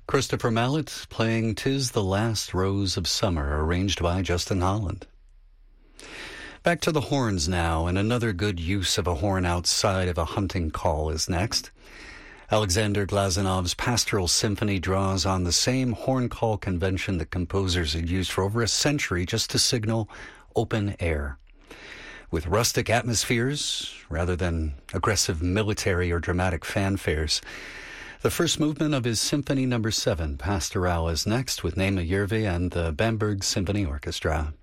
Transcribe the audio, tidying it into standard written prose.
Christopher Mallet playing "'Tis the Last Rose of Summer," arranged by Justin Holland. Back to the horns now, and another good use of a horn outside of a hunting call is next. Alexander Glazanov's Pastoral Symphony draws on the same horn call convention that composers had used for over a century just to signal open air. With rustic atmospheres, rather than aggressive military or dramatic fanfares. The first movement of his Symphony No. 7, Pastoral, is next with Nema Järvi and the Bamberg Symphony Orchestra.